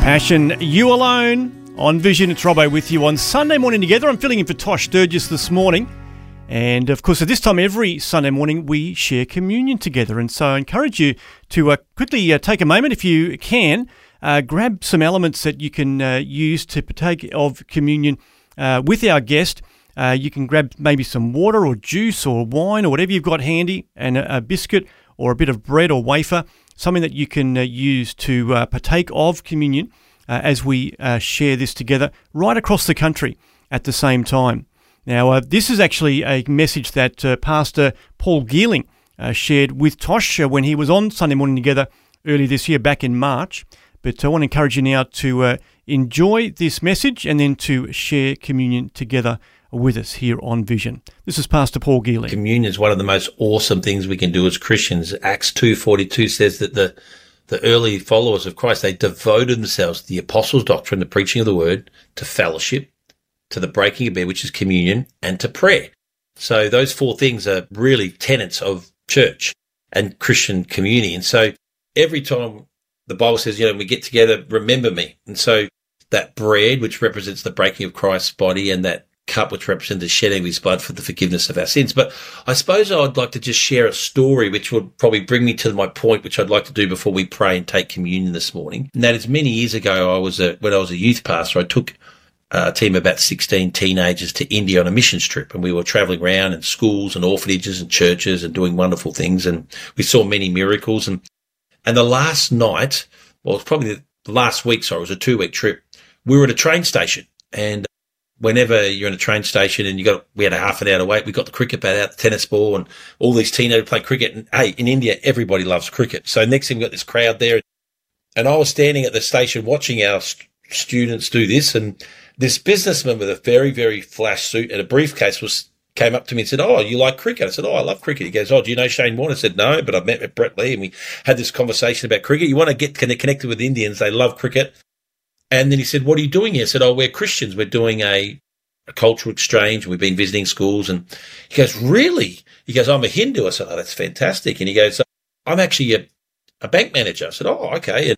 Passion, You Alone on Vision. It's Robbo with you on Sunday morning together. I'm filling in for Tosh Sturgis this morning. And of course, at this time every Sunday morning, we share communion together. And so I encourage you to quickly take a moment, if you can, grab some elements that you can use to partake of communion with our guest. You can grab maybe some water or juice or wine or whatever you've got handy, and a biscuit or a bit of bread or wafer, something that you can use to partake of communion as we share this together right across the country at the same time. Now, this is actually a message that Pastor Paul Geeling shared with Tosh when he was on Sunday Morning Together early this year, back in March. But I want to encourage you now to enjoy this message and then to share communion together with us here on Vision. This is Pastor Paul Geeling. Communion is one of the most awesome things we can do as Christians. Acts 2:42 says that the early followers of Christ, they devoted themselves to the apostles' doctrine, the preaching of the word, to fellowship, to the breaking of bread, which is communion, and to prayer. So those four things are really tenets of church and Christian community. And so every time the Bible says, we get together, remember me. And so that bread, which represents the breaking of Christ's body, and that cup, which represents the shedding of his blood for the forgiveness of our sins. But I suppose I'd like to just share a story which would probably bring me to my point, which I'd like to do before we pray and take communion this morning. And that is, many years ago, when I was a youth pastor, I took a team of about 16 teenagers to India on a missions trip, and we were traveling around in schools and orphanages and churches and doing wonderful things, and we saw many miracles. And the last night, well, it was probably the last week, it was a 2-week trip, we were at a train station, and whenever you're in a train station and we had a half an hour to wait, we got the cricket bat out, the tennis ball, and all these teenagers playing cricket. And hey, in India, everybody loves cricket. So next thing we got this crowd there, and I was standing at the station watching our students do this, and this businessman with a very, very flash suit and a briefcase came up to me and said, "Oh, you like cricket?" I said, "Oh, I love cricket." He goes, "Oh, do you know Shane Warne?" I said, "No, but I've met with Brett Lee," and we had this conversation about cricket. You want to get connected with Indians. They love cricket. And then he said, "What are you doing here?" I said, "Oh, we're Christians. We're doing a cultural exchange. We've been visiting schools." And he goes, "Really?" He goes, "I'm a Hindu." I said, "Oh, that's fantastic." And he goes, "I'm actually a bank manager." I said, "Oh, okay."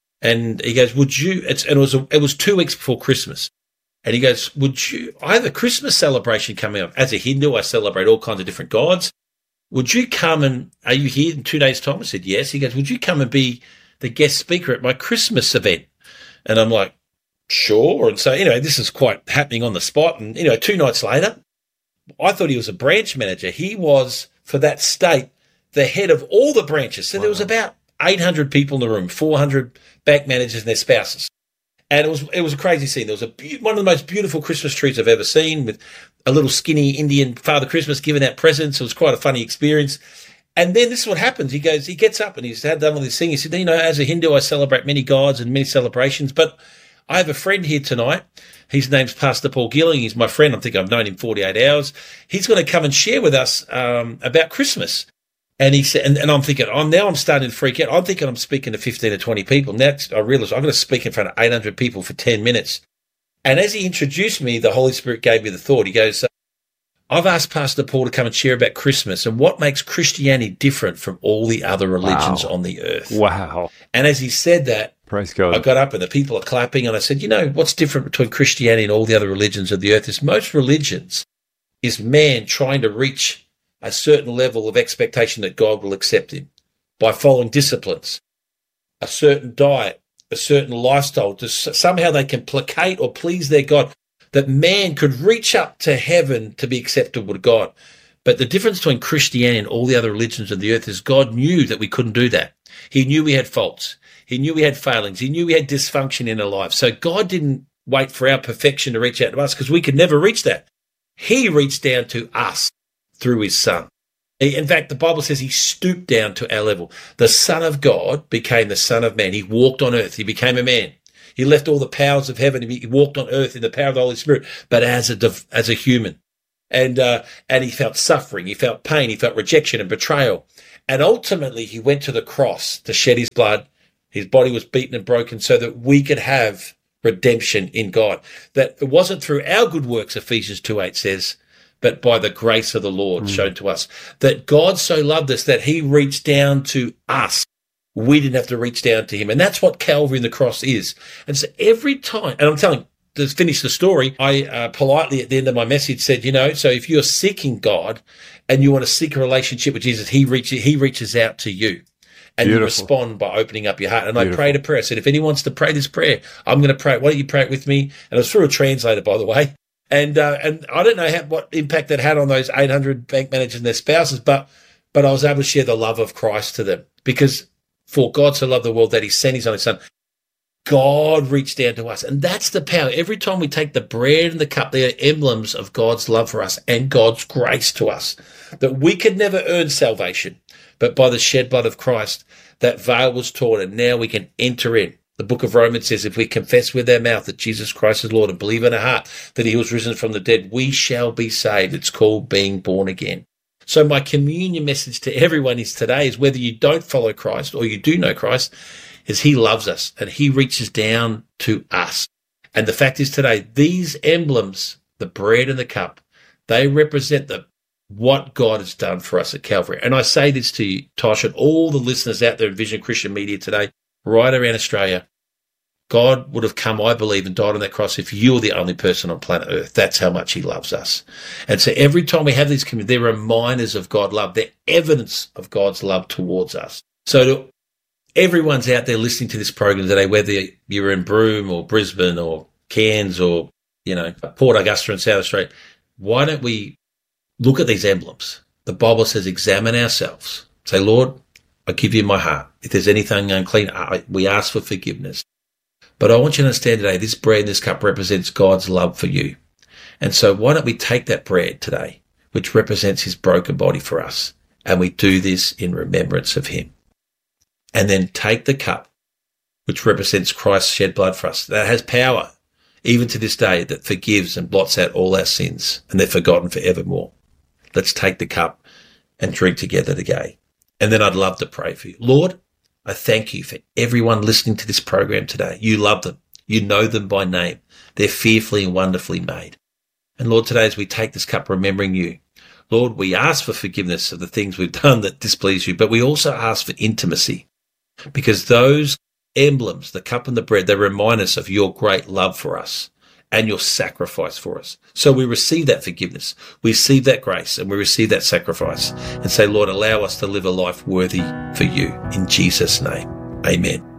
And he goes, it was 2 weeks before Christmas. And he goes, I have a Christmas celebration coming up. As a Hindu, I celebrate all kinds of different gods. Would you come and, are you here in 2 days' time? I said, yes. He goes, would you come and be the guest speaker at my Christmas event? And I'm like, sure. And so, anyway, this is quite happening on the spot. And, 2 nights later, I thought he was a branch manager. He was, for that state, the head of all the branches. So There was about 800 people in the room, 400 bank managers and their spouses. And it was a crazy scene. There was one of the most beautiful Christmas trees I've ever seen, with a little skinny Indian Father Christmas giving out presents. It was quite a funny experience. And then this is what happens. He gets up and he's had done all this thing. He said, as a Hindu, I celebrate many gods and many celebrations, but I have a friend here tonight. His name's Pastor Paul Geeling. He's my friend. I think I've known him 48 hours. He's going to come and share with us about Christmas. And he said, and I'm thinking, I'm starting to freak out. I'm thinking I'm speaking to 15 or 20 people. Now I realize I'm going to speak in front of 800 people for 10 minutes. And as he introduced me, the Holy Spirit gave me the thought. He goes, I've asked Pastor Paul to come and share about Christmas and what makes Christianity different from all the other religions on the earth. Wow. And as he said that, praise God, I got up and the people are clapping, and I said, what's different between Christianity and all the other religions of the earth is most religions is man trying to reach a certain level of expectation that God will accept him by following disciplines, a certain diet, a certain lifestyle. Somehow they can placate or please their God, that man could reach up to heaven to be acceptable to God. But the difference between Christianity and all the other religions of the earth is God knew that we couldn't do that. He knew we had faults. He knew we had failings. He knew we had dysfunction in our lives. So God didn't wait for our perfection to reach out to us, because we could never reach that. He reached down to us through his Son. In fact, the Bible says he stooped down to our level. The Son of God became the Son of Man. He walked on earth. He became a man. He left all the powers of heaven. He walked on earth in the power of the Holy Spirit, but as a human. And he felt suffering. He felt pain. He felt rejection and betrayal. And ultimately, he went to the cross to shed his blood. His body was beaten and broken so that we could have redemption in God. That it wasn't through our good works, Ephesians 2:8 says, but by the grace of the Lord shown to us. That God so loved us that he reached down to us we didn't have to reach down to him. And that's what Calvary and the cross is. And so every time, and I'm telling you, to finish the story, I politely at the end of my message said, so if you're seeking God and you want to seek a relationship with Jesus, he reaches out to you. And Beautiful. You respond by opening up your heart. And Beautiful. I prayed a prayer. I said, if anyone wants to pray this prayer, I'm going to pray. Why don't you pray it with me? And it was through a translator, by the way. And I don't know what impact that had on those 800 bank managers and their spouses, but I was able to share the love of Christ to them, because for God so loved the world that he sent his only son. God reached down to us. And that's the power. Every time we take the bread and the cup, they are emblems of God's love for us and God's grace to us, that we could never earn salvation, but by the shed blood of Christ, that veil was torn, and now we can enter in. The book of Romans says, if we confess with our mouth that Jesus Christ is Lord and believe in our heart that he was risen from the dead, we shall be saved. It's called being born again. So my communion message to everyone today is whether you don't follow Christ or you do know Christ, is he loves us and he reaches down to us. And the fact is today, these emblems, the bread and the cup, they represent what God has done for us at Calvary. And I say this to you, Tosh, and all the listeners out there in Vision Christian Media today, right around Australia. God would have come, I believe, and died on that cross if you were the only person on planet Earth. That's how much he loves us. And so every time we have these communions, they're reminders of God's love. They're evidence of God's love towards us. So to everyone's out there listening to this program today, whether you're in Broome or Brisbane or Cairns or, Port Augusta in South Australia, why don't we look at these emblems? The Bible says, examine ourselves. Say, Lord, I give you my heart. If there's anything unclean, we ask for forgiveness. But I want you to understand today, this bread and this cup represents God's love for you. And so why don't we take that bread today, which represents his broken body for us, and we do this in remembrance of him. And then take the cup, which represents Christ's shed blood for us. That has power, even to this day, that forgives and blots out all our sins, and they're forgotten forevermore. Let's take the cup and drink together today. And then I'd love to pray for you. Lord, I thank you for everyone listening to this program today. You love them. You know them by name. They're fearfully and wonderfully made. And Lord, today as we take this cup remembering you, Lord, we ask for forgiveness of the things we've done that displease you, but we also ask for intimacy, because those emblems, the cup and the bread, they remind us of your great love for us and your sacrifice for us. So we receive that forgiveness, we receive that grace, and we receive that sacrifice and say, Lord, allow us to live a life worthy for you. In Jesus' name, amen.